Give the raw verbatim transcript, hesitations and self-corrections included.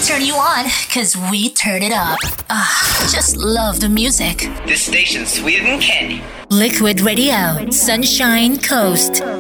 turn you on, cause we turn it up. Ah, just love the music. This station's sweeter than candy. Liquid Radio, Sunshine Coast.